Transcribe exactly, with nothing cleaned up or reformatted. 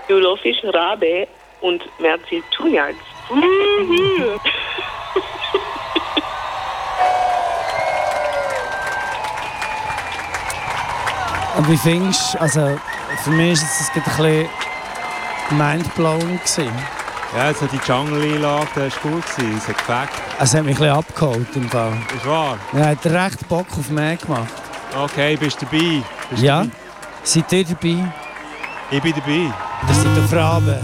Du hörst Rabe und Merzi Tunjans. Und wie findest du, also für mich war es jetzt ein bisschen mindblowing gewesen. Ja, also die Jungle-Einlage, das war gut, es hat gefällt. Es hat mich ein bisschen abgeholt im Fall. Ist wahr? Ja, hat recht Bock auf mehr gemacht. Okay, bist du dabei? Bist ja, dabei? seid ihr dabei? Ich bin dabei. Ihr seid auf Rabe.